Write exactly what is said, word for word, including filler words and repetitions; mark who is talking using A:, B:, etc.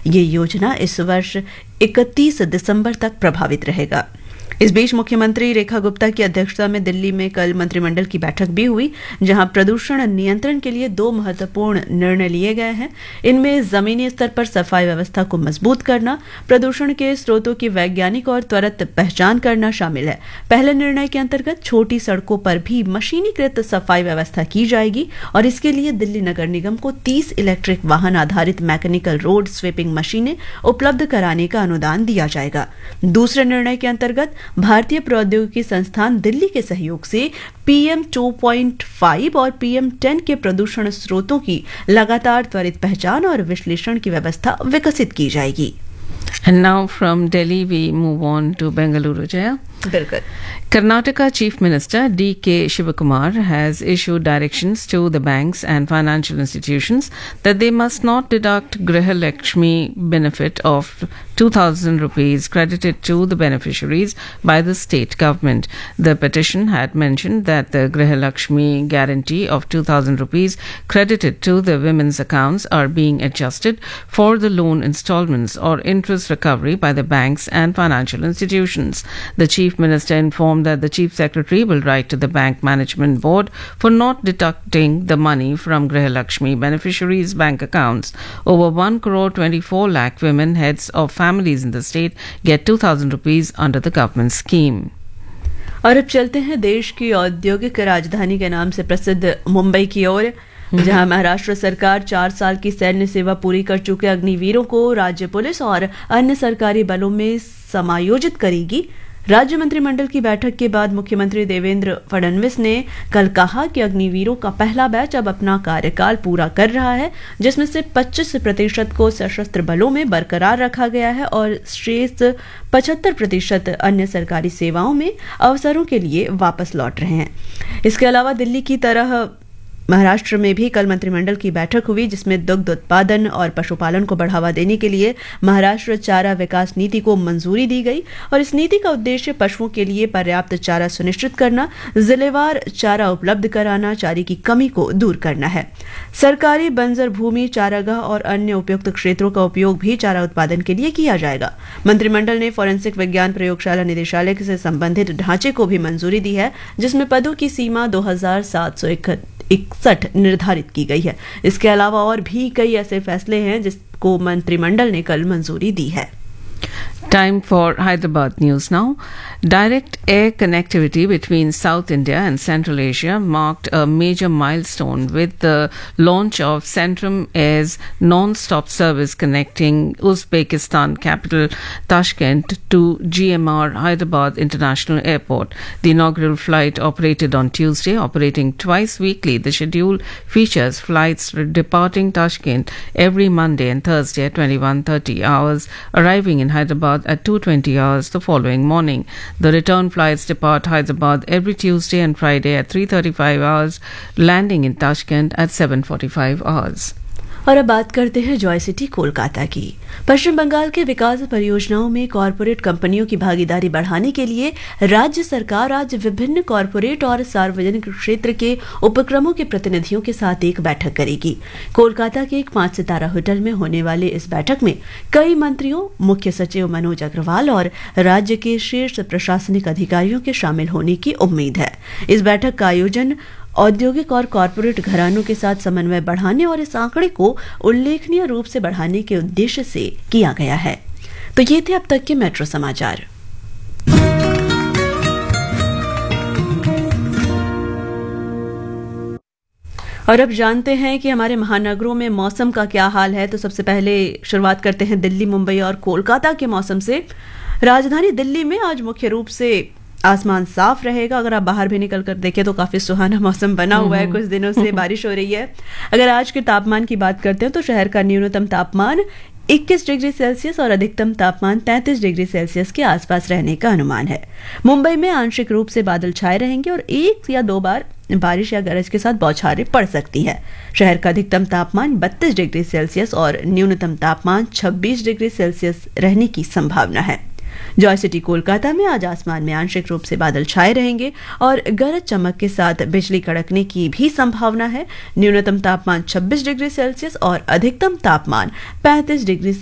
A: ये योजना इस वर्ष इकतीस दिसंबर तक प्रभावित रहेगा। इस बीच मुख्यमंत्री रेखा गुप्ता की अध्यक्षता में दिल्ली में कल मंत्रिमंडल की बैठक भी हुई, जहां प्रदूषण नियंत्रण के लिए दो महत्वपूर्ण निर्णय लिए गए हैं। इनमें जमीनी स्तर पर सफाई व्यवस्था को मजबूत करना, प्रदूषण के स्रोतों की वैज्ञानिक और त्वरित पहचान करना शामिल है। पहले निर्णय के अंतर्गत छोटी सड़कों पर भी मशीनीकृत सफाई व्यवस्था की जाएगी और इसके लिए दिल्ली नगर निगम को तीस इलेक्ट्रिक वाहन आधारित मैकेनिकल रोड स्वीपिंग मशीनें उपलब्ध कराने का अनुदान दिया जाएगा। दूसरे निर्णय के अंतर्गत भारतीय प्रौद्योगिकी संस्थान दिल्ली के सहयोग से पीएम टू पॉइंट फाइव और पीएम टेन के प्रदूषण स्रोतों की लगातार त्वरित पहचान और विश्लेषण की व्यवस्था विकसित की जाएगी।
B: And now from Delhi we move on to Bengaluru, Jaya.
A: बिल्कुल।
B: Karnataka Chief Minister D K Shivakumar has issued directions to the banks and financial institutions that they must not deduct Griha Lakshmi benefit of two thousand rupees credited to the beneficiaries by the state government. The petition had mentioned that the Griha Lakshmi guarantee of two thousand rupees credited to the women's accounts are being adjusted for the loan installments or interest recovery by the banks and financial institutions. The Chief Minister informed that the Chief Secretary will write to the Bank Management Board for not deducting the money from Griha Lakshmi beneficiaries' bank accounts. Over one crore twenty-four lakh women heads of families in the state get two thousand rupees under the government scheme.
A: और अब चलते हैं देश की औद्योगिक राजधानी के नाम से प्रसिद्ध मुंबई की ओर, जहां महाराष्ट्र सरकार चार साल की सैन्य सेवा पूरी कर चुके अग्निवीरों को राज्य पुलिस और अन्य सरकारी बलों में समायोजित करेगी। राज्य मंत्रिमंडल की बैठक के बाद मुख्यमंत्री देवेंद्र फडणवीस ने कल कहा कि अग्निवीरों का पहला बैच अब अपना कार्यकाल पूरा कर रहा है, जिसमें से पच्चीस प्रतिशत को सशस्त्र बलों में बरकरार रखा गया है और शेष पचहत्तर प्रतिशत अन्य सरकारी सेवाओं में अवसरों के लिए वापस लौट रहे हैं। इसके अलावा दिल्ली की तरह महाराष्ट्र में भी कल मंत्रिमंडल की बैठक हुई, जिसमें दुग्ध उत्पादन और पशुपालन को बढ़ावा देने के लिए महाराष्ट्र चारा विकास नीति को मंजूरी दी गई और इस नीति का उद्देश्य पशुओं के लिए पर्याप्त चारा सुनिश्चित करना, जिलेवार चारा उपलब्ध कराना, चारे की कमी को दूर करना है। सरकारी बंजर भूमि, चारागाह और अन्य उपयुक्त क्षेत्रों का उपयोग भी चारा उत्पादन के लिए किया जाएगा। मंत्रिमंडल ने फोरेंसिक विज्ञान प्रयोगशाला निदेशालय से संबंधित ढांचे को भी मंजूरी दी है, जिसमें पदों की सीमा दो हजार सात सौ इकसठ निर्धारित की गई है। इसके अलावा और भी कई ऐसे फैसले हैं जिसको मंत्रिमंडल ने कल मंजूरी दी है।
B: Time for Hyderabad news now. Direct air connectivity between South India and Central Asia marked a major milestone with the launch of Centrum Air's non-stop service connecting Uzbekistan capital Tashkent to G M R Hyderabad International Airport. The inaugural flight operated on Tuesday, operating twice weekly. The schedule features flights departing Tashkent every Monday and Thursday at twenty-one thirty hours, arriving in Hyderabad at two twenty hours the following morning. The return flights depart Hyderabad every Tuesday and Friday at three thirty-five hours, landing in Tashkent at seven forty-five hours.
A: और अब बात करते हैं Joy city Kolkata की। पश्चिम बंगाल के विकास परियोजनाओं में corporate कंपनियों की भागीदारी बढ़ाने के लिए राज्य सरकार आज विभिन्न कॉरपोरेट और सार्वजनिक क्षेत्र के उपक्रमों के प्रतिनिधियों के साथ एक बैठक करेगी। कोलकाता के एक पांच सितारा होटल में होने वाले इस बैठक में कई मंत्रियों, मुख्य सचिव मनोज अग्रवाल और राज्य के शीर्ष प्रशासनिक अधिकारियों के शामिल होने की उम्मीद है। इस बैठक का आयोजन औद्योगिक और कॉरपोरेट घरानों के साथ समन्वय बढ़ाने और इस आंकड़े को उल्लेखनीय रूप से बढ़ाने के उद्देश्य से किया गया है। तो ये थे अब तक के मेट्रो समाचार। और अब जानते हैं कि हमारे महानगरों में मौसम का क्या हाल है। तो सबसे पहले शुरुआत करते हैं दिल्ली, मुंबई और कोलकाता के मौसम से। राजधानी दिल्ली में आज मुख्य रूप से आसमान साफ रहेगा। अगर आप बाहर भी निकल कर देखें तो काफी सुहाना मौसम बना हुआ है, कुछ दिनों से बारिश हो रही है। अगर आज के तापमान की बात करते हैं तो शहर का न्यूनतम तापमान इक्कीस डिग्री सेल्सियस और अधिकतम तापमान तैंतीस डिग्री सेल्सियस के आसपास रहने का अनुमान है। मुंबई में आंशिक रूप से बादल छाए रहेंगे और एक या दो बार बारिश या गरज के साथ बौछारें पड़ सकती है। शहर का अधिकतम तापमान बत्तीस डिग्री सेल्सियस और न्यूनतम तापमान छब्बीस डिग्री सेल्सियस रहने की संभावना है। जॉय सिटी कोलकाता में आज आसमान में आंशिक रूप से बादल छाए रहेंगे और गरज चमक के साथ बिजली कड़कने की भी संभावना है। न्यूनतम तापमान छब्बीस डिग्री सेल्सियस और अधिकतम तापमान पैंतीस डिग्री